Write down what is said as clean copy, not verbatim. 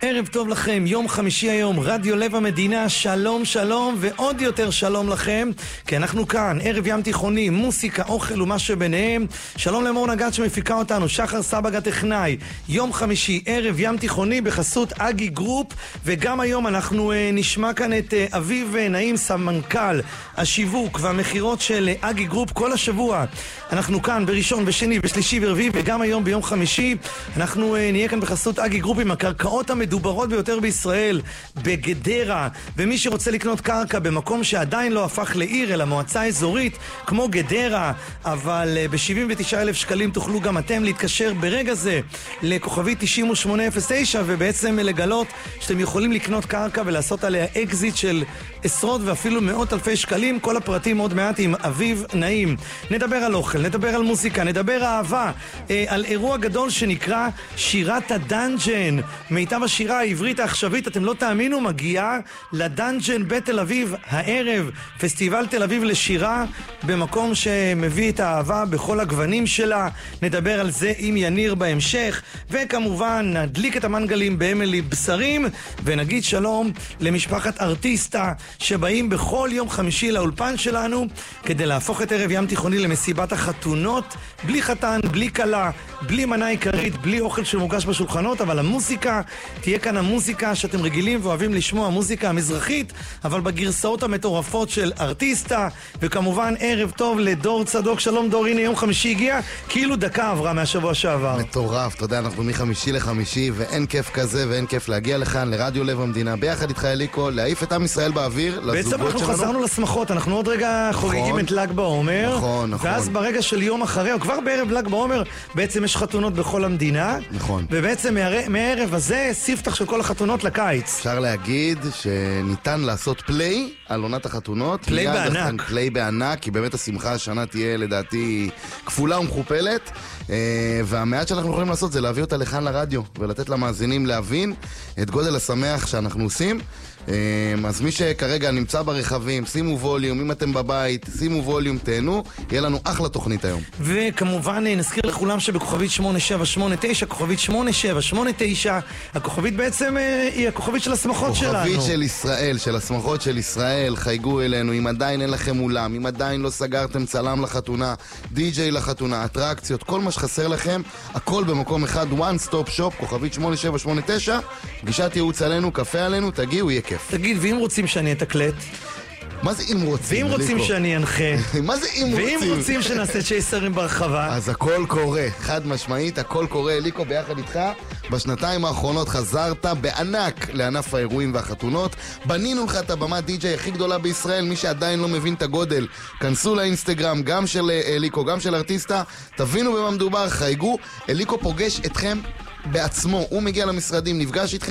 ערב טוב לכם, יום חמישי היום, רדיו לב המדינה, שלום שלום ועוד יותר שלום לכם, כי אנחנו כאן, ערב ים תיכוני, מוסיקה, אוכל ומה שביניהם. שלום למור נגד שמפיקה אותנו, שחר סבג הטכנאי. יום חמישי, ערב ים תיכוני בחסות אגי גרופ, וגם היום אנחנו נשמע כאן את אביב נעים, סמנכ"ל השיווק והמחירות של אגי גרופ כל השבוע. אנחנו כאן בראשון, בשני, בשלישי ורביעי, וגם היום ביום חמישי אנחנו נהיה כאן בחסות אגי גרופ עם הקרקעות המדוברות ביותר בישראל, בגדרה. ומי שרוצה לקנות קרקע במקום שעדיין לא הפך לעיר אלא מועצה אזורית כמו גדרה, אבל ב-79,000 שקלים תוכלו גם אתם להתקשר ברגע זה לכוכבי 9809 ובעצם לגלות שאתם יכולים לקנות קרקע ולעשות עליה אקזיט של עשרות ואפילו מאות אלפי שקלים. כל הפרטים עוד מעט עם אביב נעים. נדבר על אוכל, נדבר על מוזיקה, נדבר אהבה, על אירוע גדול שנקרא שירת הדנג'ן. מיטב השירה העברית העכשווית, אתם לא תאמינו, מגיעה לדנג'ן בתל אביב הערב. פסטיבל תל אביב לשירה, במקום שמביא את האהבה בכל הגוונים שלה. נדבר על זה עם יניר בהמשך, וכמובן נדליק את המנגלים באמילי בשרים, ונגיד שלום למשפחת ארטיסטה שבאים בכל יום חמישי לאולפן שלנו כדי להפוך את ערב ים תיכוני למסיבת החתונות, בלי חתן, בלי קלה, בלי מנה עיקרית, בלי אוכל שמוגש בשולחנות, אבל המוזיקה תהיה כאן המוזיקה שאתם רגילים ואוהבים לשמוע, המוזיקה המזרחית, אבל בגרסאות המטורפות של ארטיסטה. וכמובן ערב טוב לדור צדוק. שלום דור, הנה יום חמישי הגיע, כאילו דקה עברה מהשבוע שעבר. מטורף, אתה יודע, אנחנו מחמישי לחמישי, ואין כיף כזה ואין כיף להגיע לכאן לרדיו לב המדינה ביחד איתך אליקו, להעיף את עם ישראל באוויר לזוגות שלנו. בעצם אנחנו חזרנו לשמחות, אנחנו עוד רגע חוגגים את ל"ג בעומר, נכון. ואז ברגע של יום אחרי, או כבר בערב ל"ג בעומר, בעצם יש חתונות בכל המדינה, נכון. ובעצם מהערב הזה ספתח של כל החתונות לקיץ. אפשר להגיד שניתן לעשות פליי על עונת החתונות. פליי בענק. פליי בענק, כי באמת השמחה השנה תהיה לדעתי כפולה ומכופלת, והמעט שאנחנו יכולים לעשות זה להביא אותה לכאן לרדיו, ולתת למאזינים להבין את גודל השמח שאנחנו עושים. אז מי שכרגע נמצא ברכבים, שימו ווליום, אם אתם בבית, שימו ווליום, תהנו, יהיה לנו אחלה תוכנית היום. וכמובן נזכיר לכולם שבכוכבית 8789, כוכבית 8789, הכוכבית בעצם היא הכוכבית של השמחות שלנו. כוכבית של ישראל, של השמחות של ישראל, חייגו אלינו, אם עדיין אין לכם אולם, אם עדיין לא סגרתם צלם לחתונה, די-ג'יי לחתונה, אטרקציות, כל מה שחסר לכם, הכל במקום אחד, one stop shop, כוכבית 8789, פגישת ייעוץ עלינו, קפה עלינו, תגיעו, יהיה כיף. תגיד, ואם רוצים שאני אתקלט? מה זה אם רוצים? ואם רוצים שאני אנחה? מה זה אם רוצים? ואם רוצים שנעשה צ'ייסרים ברחבה? אז הכל קורה, חד משמעית, הכל קורה. אליקו, ביחד איתך, בשנתיים האחרונות חזרת בענק לענף האירועים והחתונות. בנינו לך את הבמה די-ג'יי הכי גדולה בישראל. מי שעדיין לא מבין את הגודל, כנסו לאינסטגרם, גם של אליקו, גם של ארטיסטה, תבינו במה מדובר, חייגו. אליקו פוגש אתכם בעצמו, הוא מגיע למשרדים, נפגש איתכם.